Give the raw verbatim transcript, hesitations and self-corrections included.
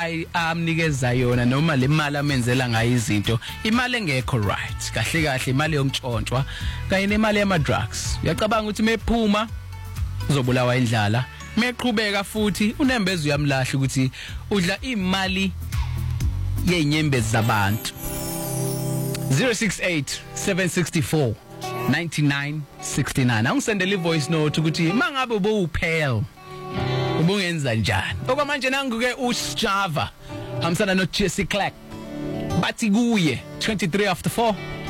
amnikeza yona noma le mali amenzela ngayo izinto imali engekho right kahle kahle imali yomtshontshwa kanye nemali yama drugs uyacabanga ukuthi mephuma uzobulawa indlala meqhubeka futhi unembezi uyamlahla ukuthi udla imali yenyembezi zabantu zero six eight seven six four nine nine six nine angisendele ivoice note ukuthi mangabe ubuphela ubungenza njani okwamanje nangu ke uSjava hamsana no Jesse Clark bathi kuye twenty-three after four